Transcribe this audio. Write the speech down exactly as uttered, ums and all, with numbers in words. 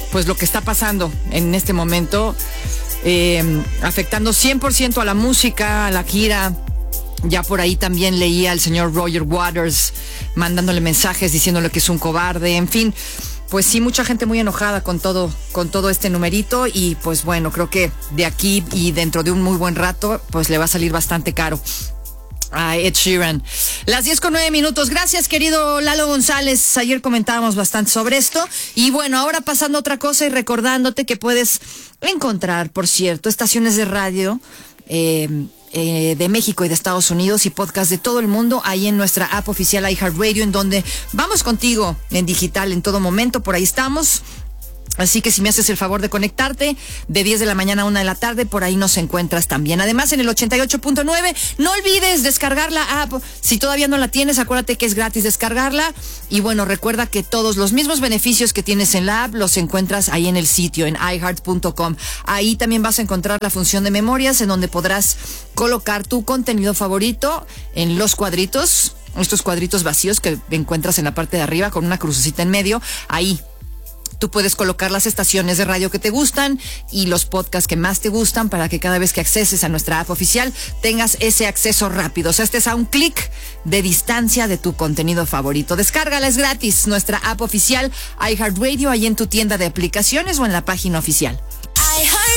pues lo que está pasando en este momento, eh, afectando cien por ciento a la música, a la gira. Ya por ahí también leía al señor Roger Waters mandándole mensajes diciéndole que es un cobarde, en fin. Pues sí, mucha gente muy enojada con todo, con todo este numerito y pues bueno, creo que de aquí y dentro de un muy buen rato, pues le va a salir bastante caro a Ed Sheeran. Las diez con nueve minutos. Gracias, querido Lalo González. Ayer comentábamos bastante sobre esto. Y bueno, ahora pasando a otra cosa y recordándote que puedes encontrar, por cierto, estaciones de radio eh, eh, de México y de Estados Unidos y podcast de todo el mundo ahí en nuestra app oficial iHeartRadio, en donde vamos contigo en digital en todo momento. Por ahí estamos. Así que si me haces el favor de conectarte, de diez de la mañana a una de la tarde, por ahí nos encuentras también. Además, en el ochenta y ocho punto nueve, no olvides descargar la app. Si todavía no la tienes, acuérdate que es gratis descargarla. Y bueno, recuerda que todos los mismos beneficios que tienes en la app los encuentras ahí en el sitio, en i heart punto com. Ahí también vas a encontrar la función de memorias, en donde podrás colocar tu contenido favorito en los cuadritos, estos cuadritos vacíos que encuentras en la parte de arriba con una crucecita en medio. Ahí tú puedes colocar las estaciones de radio que te gustan y los podcasts que más te gustan para que cada vez que acceses a nuestra app oficial tengas ese acceso rápido. O sea, estés a un clic de distancia de tu contenido favorito. Descárgala, es gratis. Nuestra app oficial iHeartRadio, ahí en tu tienda de aplicaciones o en la página oficial.